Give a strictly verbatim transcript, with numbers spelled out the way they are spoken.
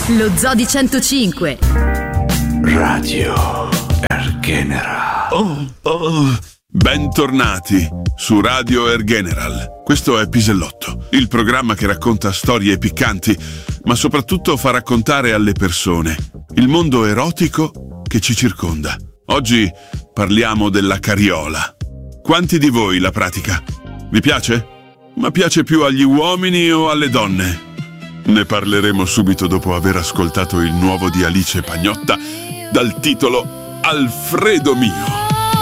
Lo Zoo di centocinque. Radio Air General. Oh, oh. Bentornati su Radio Air General. Questo è Pisellotto, il programma che racconta storie piccanti, ma soprattutto fa raccontare alle persone il mondo erotico che ci circonda. Oggi parliamo della cariola. Quanti di voi la pratica? Vi piace? Ma piace più agli uomini o alle donne? Ne parleremo subito dopo aver ascoltato il nuovo di Alice Pagnotta dal titolo Alfredo mio.